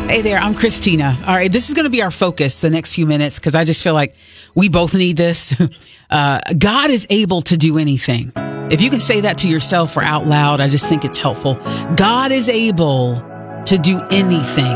Hey there, I'm Christina. All right, this is going to be our focus the next few minutes because I just feel like we both need this. God is able to do anything. If you can say that to yourself or out loud, I just think it's helpful. God is able to do anything.